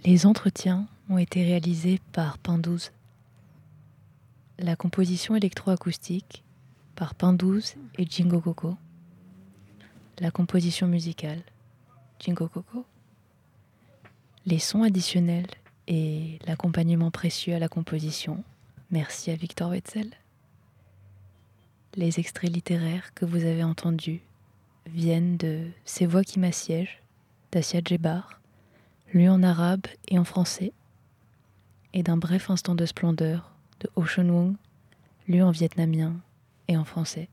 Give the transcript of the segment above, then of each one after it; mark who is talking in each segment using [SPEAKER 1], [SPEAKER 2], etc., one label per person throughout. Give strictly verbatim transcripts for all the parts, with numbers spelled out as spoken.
[SPEAKER 1] Les entretiens ont été réalisés par Pindouze. La composition électroacoustique par Pindouze et Jingo Coco. La composition musicale, Jingo Coco. Les sons additionnels et l'accompagnement précieux à la composition, merci à Victor Wetzel. Les extraits littéraires que vous avez entendus viennent de Ces voix qui m'assiègent d'Assia Djebar, lu en arabe et en français, et d'un bref instant de splendeur de Ocean Wong, lu en vietnamien et en français.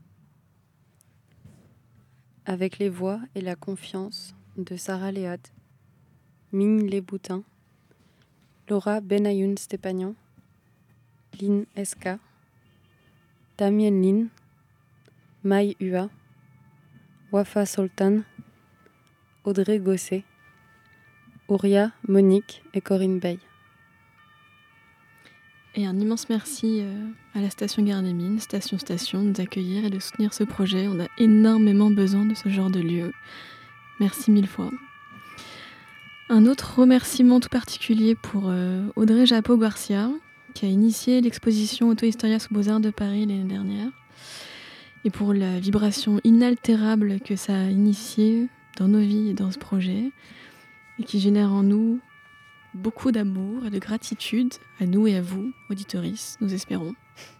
[SPEAKER 2] Avec les voix et la confiance de Sarah Léad, Ming Les Boutins, Laura Benayoun Stépagnan, Lynn Eska, Damien Lin, Mai Hua, Wafa Soltan, Audrey Gosset, Ouria, Monique et Corinne Bay.
[SPEAKER 3] Et un immense merci euh, à la station Gare des Mines, Station Station, de nous accueillir et de soutenir ce projet. On a énormément besoin de ce genre de lieu. Merci mille fois. Un autre remerciement tout particulier pour euh, Audrey Japot-Garcia, qui a initié l'exposition Auto-Historia sous Beaux-Arts de Paris l'année dernière, et pour la vibration inaltérable que ça a initiée dans nos vies et dans ce projet, et qui génère en nous beaucoup d'amour et de gratitude à nous et à vous, auditoristes, nous espérons.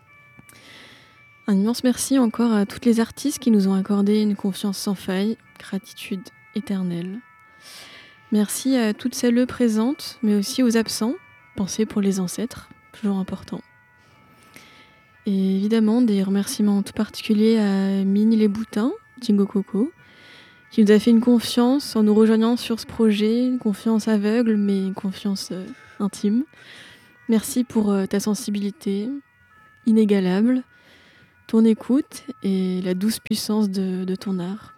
[SPEAKER 3] Un immense merci encore à toutes les artistes qui nous ont accordé une confiance sans faille, gratitude éternelle. Merci à toutes celles présentes, mais aussi aux absents, pensez pour les ancêtres, toujours important. Et évidemment, des remerciements tout particuliers à Mine Les Boutins, Jingo Coco, qui nous a fait une confiance en nous rejoignant sur ce projet, une confiance aveugle, mais une confiance euh, intime. Merci pour euh, ta sensibilité inégalable, ton écoute et la douce puissance de, de ton art.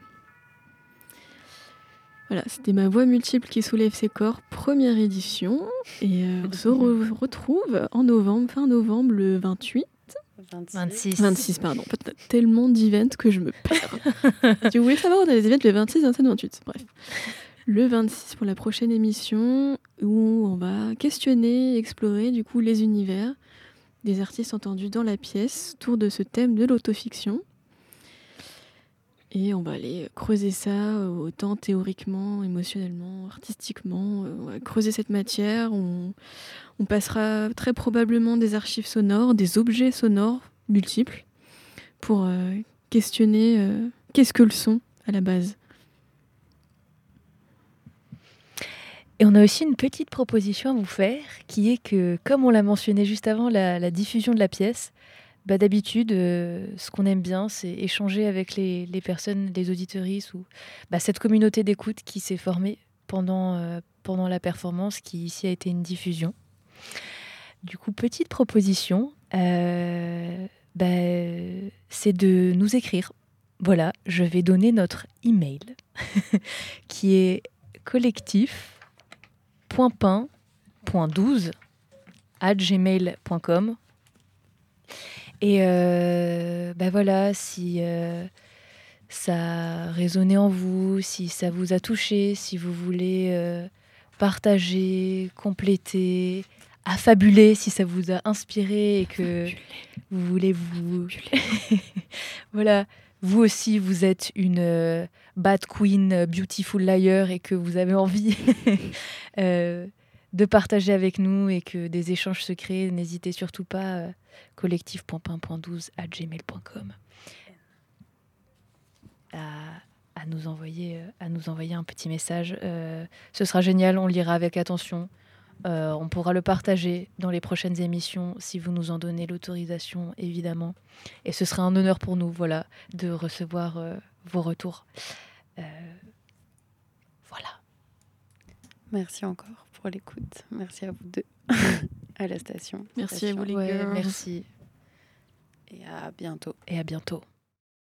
[SPEAKER 3] Voilà, c'était Ma voix multiple qui soulève ses corps, première édition. Et euh, on se re- retrouve en novembre, fin novembre, le vingt-huit.
[SPEAKER 1] vingt-six.
[SPEAKER 3] vingt-six, pardon. En fait, tellement d'events que je me perds. Si vous voulez savoir, on a des events le vingt-six, vingt-sept, vingt-huit. Bref. Le vingt-six pour la prochaine émission où on va questionner, explorer du coup les univers des artistes entendus dans la pièce autour de ce thème de l'autofiction. Et on va aller creuser ça autant théoriquement, émotionnellement, artistiquement. On va creuser cette matière. On, on passera très probablement des archives sonores, des objets sonores multiples pour euh, questionner euh, qu'est-ce que le son à la base.
[SPEAKER 1] Et on a aussi une petite proposition à vous faire, qui est que, comme on l'a mentionné juste avant, la, la diffusion de la pièce, bah d'habitude, euh, ce qu'on aime bien, c'est échanger avec les, les personnes, les auditeuristes, ou bah, cette communauté d'écoute qui s'est formée pendant, euh, pendant la performance, qui ici a été une diffusion. Du coup, petite proposition, euh, bah, c'est de nous écrire. Voilà, je vais donner notre email, qui est collectif point pin point douze arobase gmail point com. Et euh, ben voilà, si euh, ça a résonné en vous, si ça vous a touché, si vous voulez euh, partager, compléter, affabuler, si ça vous a inspiré et que vous voulez vous... voilà, vous aussi, vous êtes une euh, bad queen, euh, beautiful liar et que vous avez envie euh, de partager avec nous et que des échanges se créent, n'hésitez surtout pas, euh, collectif point pin point douze arobase gmail point com à, à, nous envoyer, euh, à nous envoyer un petit message. Euh, ce sera génial, on le lira avec attention. Euh, on pourra le partager dans les prochaines émissions si vous nous en donnez l'autorisation, évidemment. Et ce sera un honneur pour nous, voilà, de recevoir euh, vos retours. Euh, voilà.
[SPEAKER 2] Merci encore pour l'écoute. Merci à vous deux, à la station.
[SPEAKER 3] Merci à vous les
[SPEAKER 1] ouais,
[SPEAKER 3] girls.
[SPEAKER 1] Merci.
[SPEAKER 2] Et à bientôt.
[SPEAKER 1] Et à bientôt.